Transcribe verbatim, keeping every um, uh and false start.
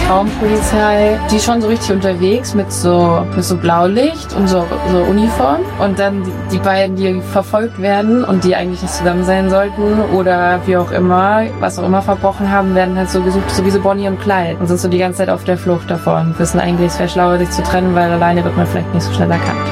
Traumpolizei, die schon so richtig unterwegs mit so mit so Blaulicht und so, so Uniform. Und dann die, die beiden, die verfolgt werden und die eigentlich nicht zusammen sein sollten oder wie auch immer, was auch immer verbrochen haben, werden halt so gesucht, so wie so Bonnie und Clyde und sind so die ganze Zeit auf der Flucht davon. Wissen eigentlich, es wäre schlauer, sich zu trennen, weil alleine wird man vielleicht nicht so schnell erkannt.